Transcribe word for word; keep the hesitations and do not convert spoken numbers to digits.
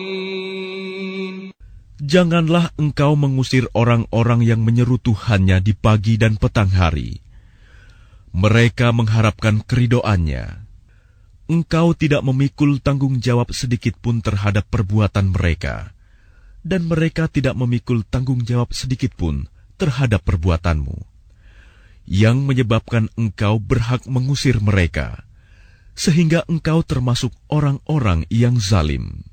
Janganlah engkau mengusir orang-orang yang menyeru Tuhannya di pagi dan petang hari. Mereka mengharapkan keridoannya. Engkau tidak memikul tanggung jawab sedikit pun terhadap perbuatan mereka, dan mereka tidak memikul tanggung jawab sedikit pun terhadap perbuatanmu, yang menyebabkan engkau berhak mengusir mereka, sehingga engkau termasuk orang-orang yang zalim.